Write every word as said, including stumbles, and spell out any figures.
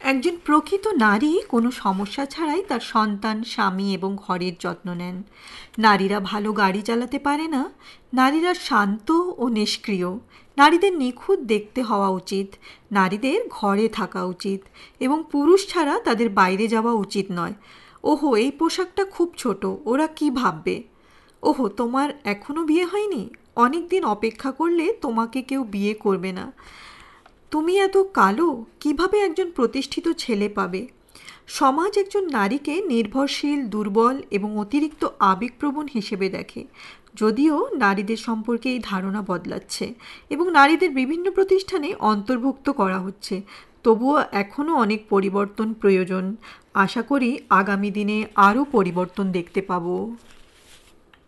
একজন প্রকৃত নারী কোনো সমস্যা ছাড়াই তার সন্তান, স্বামী এবং ঘরের যত্ন নেন। নারীরা ভালো গাড়ি চালাতে পারে না। নারীরা শান্ত ও নিষ্ক্রিয়। নারীদের নিখুঁত দেখতে হওয়া উচিত। নারীদের ঘরে থাকা উচিত এবং পুরুষ ছাড়া তাদের বাইরে যাওয়া উচিত নয়। ওহো, এই পোশাকটা খুব ছোট, ওরা কি ভাববে? ওহো, তোমার এখনো বিয়ে হয়নি? অনেক দিন অপেক্ষা করলে তোমাকে কেউ বিয়ে করবে না। তুমি এত কালো, কিভাবে একজন প্রতিষ্ঠিত ছেলে পাবে? সমাজ একজন নারীকে নির্ভরশীল, দুর্বল এবং অতিরিক্ত আবেগপ্রবণ হিসেবে দেখে। যদিও নারীদের সম্পর্কে এই ধারণা বদলাচ্ছে এবং নারীদের বিভিন্ন প্রতিষ্ঠানে অন্তর্ভুক্ত করা হচ্ছে, তবুও এখনও অনেক পরিবর্তন প্রয়োজন। আশা করি আগামী দিনে আরও পরিবর্তন দেখতে পাবো।